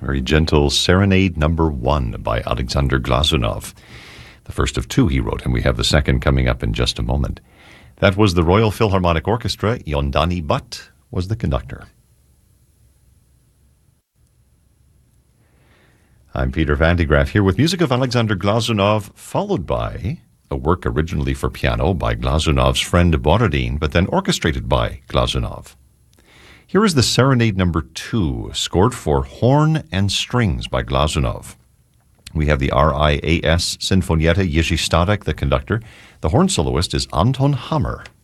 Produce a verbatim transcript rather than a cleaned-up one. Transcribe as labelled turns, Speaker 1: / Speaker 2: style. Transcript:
Speaker 1: Very gentle Serenade Number One by Alexander Glazunov. The first of two he wrote, and we have the second coming up in just a moment. That was the Royal Philharmonic Orchestra. Yondani Butt was the conductor. I'm Peter Van de Graaff here with music of Alexander Glazunov, followed by a work originally for piano by Glazunov's friend Borodin, but then orchestrated by Glazunov. Here is the Serenade Number Two, scored for horn and strings by Glazunov. We have the R I A S Sinfonietta Jiří Stádek, the conductor. The horn soloist is Anton Hammer.